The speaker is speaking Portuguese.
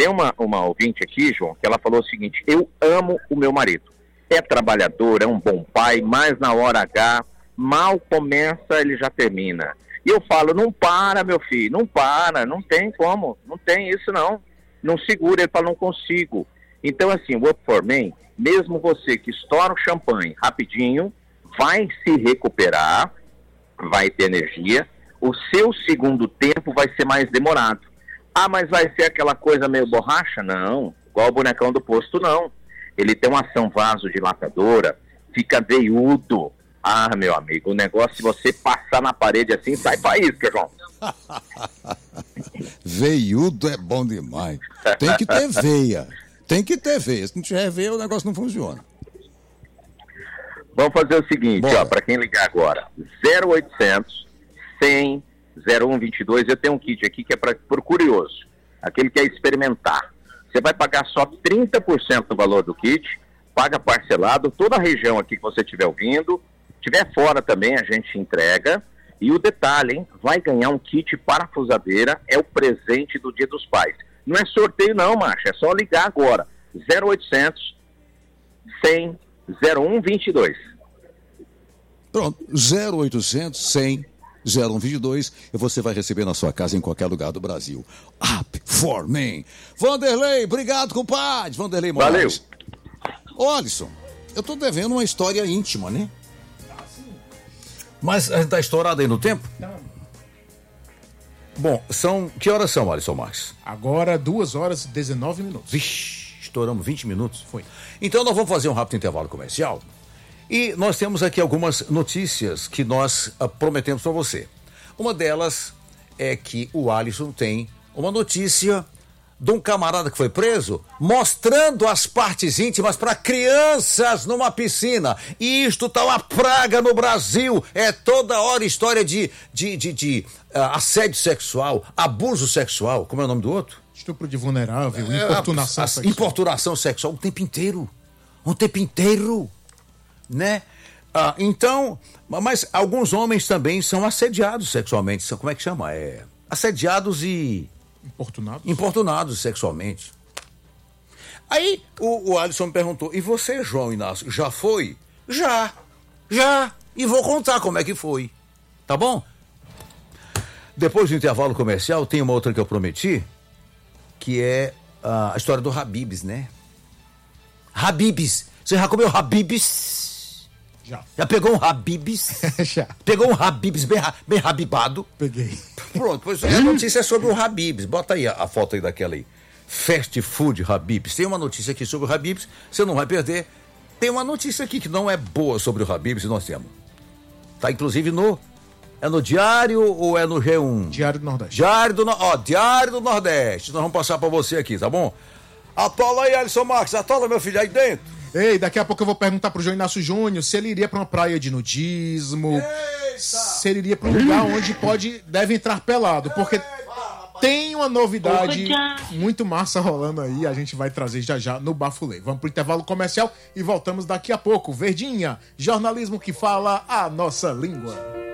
Tem uma ouvinte aqui, João, que ela falou o seguinte: eu amo o meu marido. É trabalhador, é um bom pai, mas na hora H, mal começa, ele já termina. E eu falo, não para, meu filho, não para, não tem como, não tem isso não. Não segura, ele fala, não consigo. Então, assim, o Up for Men, mesmo você que estoura o champanhe rapidinho, vai se recuperar, vai ter energia, o seu segundo tempo vai ser mais demorado. Ah, mas vai ser aquela coisa meio borracha? Não, igual o bonecão do posto, não. Ele tem uma ação vasodilatadora, fica veiudo. Ah, meu amigo, o negócio, se você passar na parede assim, sai faísca, João. Veiudo é bom demais. Tem que ter veia. Tem que ter veia. Se não tiver veia, o negócio não funciona. Vamos fazer o seguinte, ó, para quem ligar agora. 0800 100 0122. Eu tenho um kit aqui que é por curioso. Aquele que quer experimentar. Você vai pagar só 30% do valor do kit, paga parcelado, toda a região aqui que você estiver ouvindo. Tiver fora também, a gente entrega. E o detalhe, hein? Vai ganhar um kit parafusadeira, é o presente do Dia dos Pais. Não é sorteio não, macho, é só ligar agora. 0800 100 0122. Pronto, 0800 100 0122 e você vai receber na sua casa em qualquer lugar do Brasil. Up for Men. Vanderlei, obrigado, compadre. Vanderlei Moraes. Valeu. Ô, Alisson, eu tô devendo uma história íntima, né? Mas a gente tá estourado aí no tempo? Não. Bom, que horas são, Alisson Marques? Agora 2h19. Vixe, estouramos 20 minutos. Foi. Então nós vamos fazer um rápido intervalo comercial. E nós temos aqui algumas notícias que nós prometemos para você. Uma delas é que o Alisson tem uma notícia de um camarada que foi preso mostrando as partes íntimas para crianças numa piscina. E isto tá uma praga no Brasil. É toda hora história de assédio sexual, abuso sexual. Como é o nome do outro? Estupro de vulnerável, importunação sexual. Importunação sexual o tempo inteiro. Um tempo inteiro. Né? Então, mas alguns homens também são assediados sexualmente. Como é que chama? Assediados e importunados sexualmente. Aí o Alisson me perguntou: e você, João Inácio, já foi? Já. E vou contar como é que foi. Tá bom? Depois do intervalo comercial, tem uma outra que eu prometi, que é a história do Habib's, né? Habib's. Você já comeu Habib's? Já pegou um Habib's? Já. Pegou um Habib's bem rabibado? Peguei. Pronto, pois a notícia é sobre o Habib's. Bota aí a foto aí daquela aí. Fast Food Habib's. Tem uma notícia aqui sobre o Habib's, você não vai perder. Tem uma notícia aqui que não é boa sobre o Habib's e nós temos. Tá inclusive é no Diário ou é no G1? Diário do Nordeste. Diário do Nordeste. Nós vamos passar pra você aqui, tá bom? Atola aí, Alisson Marques. Atola, meu filho, aí dentro. Ei, daqui a pouco eu vou perguntar pro João Inácio Júnior se ele iria pra uma praia de nudismo. Eita! Se ele iria pra um lugar onde deve entrar pelado. Porque tem uma novidade muito massa rolando aí. A gente vai trazer já no Bafulê. Vamos pro intervalo comercial e voltamos daqui a pouco. Verdinha, jornalismo que fala a nossa língua.